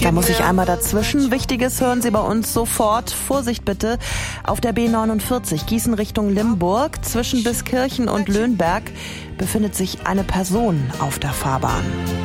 Da muss ich einmal dazwischen. Wichtiges hören Sie bei uns sofort. Vorsicht bitte. Auf der B49 Gießen Richtung Limburg zwischen Biskirchen und Löhnberg befindet sich eine Person auf der Fahrbahn.